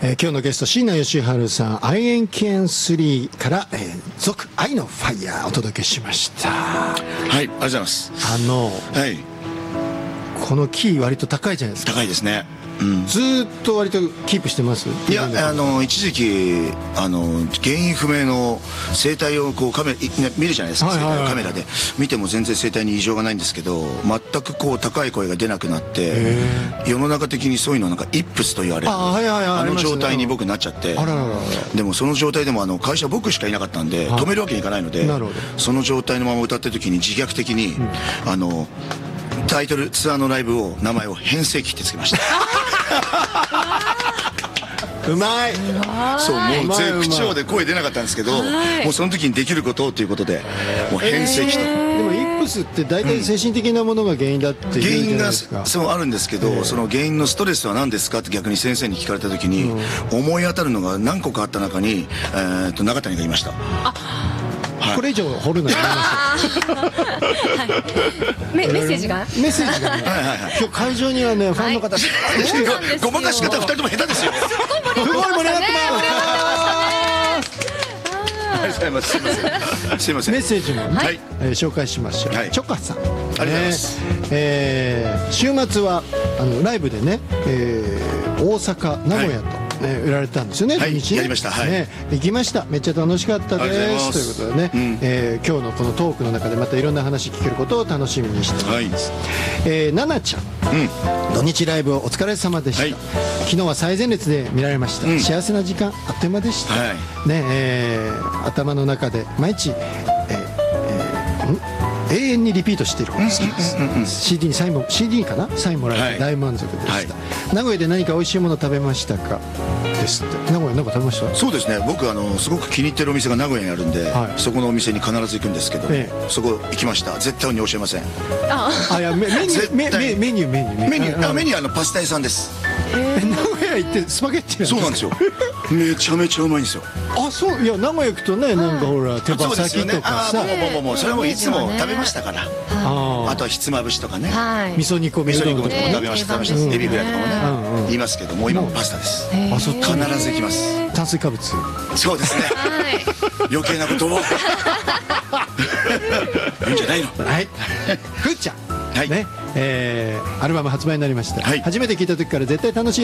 今日のゲスト椎名義治さん、愛煙犬3から、続愛のファイヤーお届けしました。 はい、ありがとうございます。はい、 このキー割と高いじゃないですか。 高いですね。 ずーっと割とキープしてます？ いや、一時期原因不明の声帯をこう見るじゃないですか。声帯をカメラで見ても全然声帯に異常がないんですけど、全くこう高い声が出なくなって、世の中的にそういうのなんかイップスと言われる状態に僕なっちゃって、でもその状態でも会社僕しかいなかったんで止めるわけにいかないので、その状態のまま歌ってる時に自虐的にタイトルツアーのライブを名前を変声期ってつけました。 うまい。 そう、もう絶不調で声出なかったんですけど、もうその時にできることをということでもう変声期と。 でもイップスって大体精神的なものが原因だって原因がそうあるんですけど、その原因のストレスは何ですかって逆に先生に聞かれた時に、思い当たるのが何個かあった中に中谷がいました。 これ以上掘るのやめましょう。 メッセージがね、今日会場にはね、ファンの方ごまかし方2人とも下手ですよ。 すごい盛り上がってます。 すいません。 メッセージも紹介しましょう。チョカさん、 ありがとうございます。 週末はライブでね、大阪名古屋と売られたんですよね。 はい、やりました。はい、 行きました。めっちゃ楽しかったですということでね、今日のこのトークの中でまたいろんな話聞けることを楽しみにしております。ナナちゃん、土日ライブお疲れ様でした。昨日は最前列で見られました。幸せな時間あっという間でしたね。頭の中で毎日永遠にリピートしていること好きです。CD にサインかな、サインもらえて大満足でした。名古屋で何か美味しいもの食べましたかですって。名古屋なんか食べました？ そうですね、僕すごく気に入ってるお店が名古屋にあるんで、そこのお店に必ず行くんですけど、そこ行きました。絶対に教えません。 いや、メニューはパスタ屋さんです。 名古屋行ってスパゲッティ？ そうなんですよ。めちゃめちゃうまいんですよ。 あ、そう。いや、名古屋行くとね、なんかほら手羽先とかさ、 もうそれはもういつも食べましたから。あとはひつまぶしとかね、 味噌煮込みとかも食べました。エビフライとかもね言いますけども、今もパスタです。必ず行きます。 炭水化物。 そうですね。余計なことをいいんじゃないの。 はい。ふーちゃんね、アルバム発売になりました。初めて聞いた時から絶対楽しい